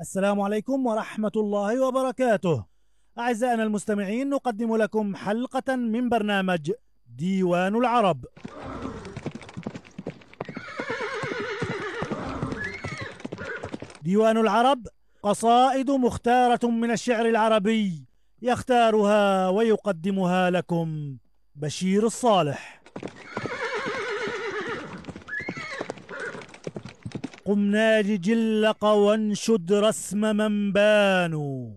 السلام عليكم ورحمة الله وبركاته. أعزائنا المستمعين، نقدم لكم حلقة من برنامج ديوان العرب. ديوان العرب قصائد مختارة من الشعر العربي، يختارها ويقدمها لكم بشير الصالح. قم ناج جلق وانشد رسم من بانوا.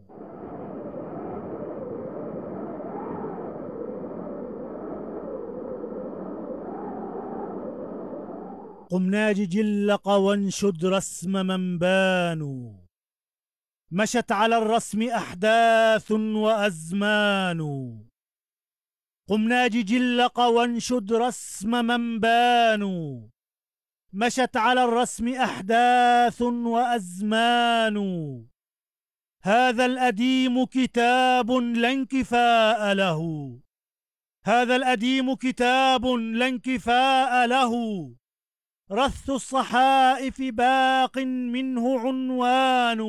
قم ناج جلق وانشد رسم من بانوا. مشت على الرسم أحداث وأزمان. قم ناج جلق وانشد رسم من بانوا. مشت على الرسم أحداث وأزمان. هذا الأديم كتاب لا انكفاء له. هذا الأديم كتاب لا انكفاء له. رث الصحائف باق منه عنوان.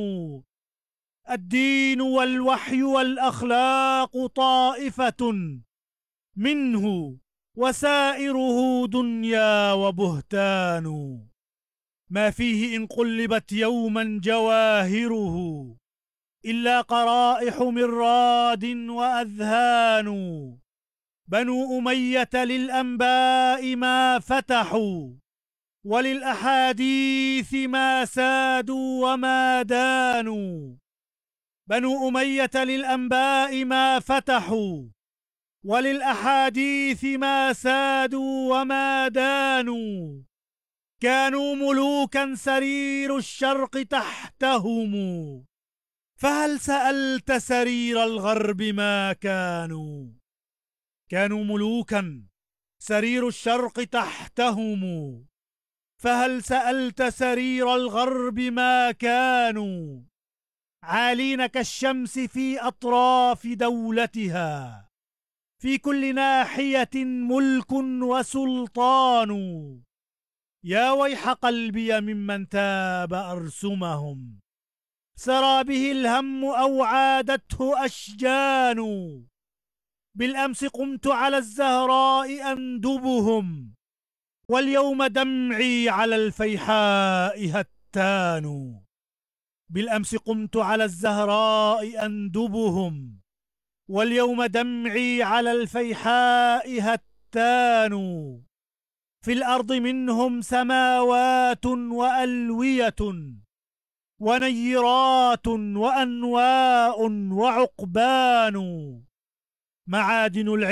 الدين والوحي والأخلاق طائفة منه، وسائره دنيا وبهتان. ما فيه إن قلبت يوما جواهره إلا قرائح من راد وأذهان. بنو أمية للأنباء ما فتحوا، وللأحاديث ما سادوا وما دانوا. بنو أمية للأنباء ما فتحوا، وللأحاديث ما سادوا وما دانوا. كانوا ملوكا سرير الشرق تحتهم، فهل سألت سرير الغرب ما كانوا. كانوا ملوكا سرير الشرق تحتهم، فهل سألت سرير الغرب ما كانوا. عالين كالشمس في أطراف دولتها، في كل ناحية ملك وسلطان. يا ويح قلبي ممن تاب أرسمهم، سرى به الهم أو عادته أشجان. بالأمس قمت على الزهراء أندبهم، واليوم دمعي على الفيحاء هتان. بالأمس قمت على الزهراء أندبهم، واليوم دمعي على الفيحاء هتان. في الأرض منهم سماوات وألوية، ونيرات وأنواء وعقبان. معادن العلم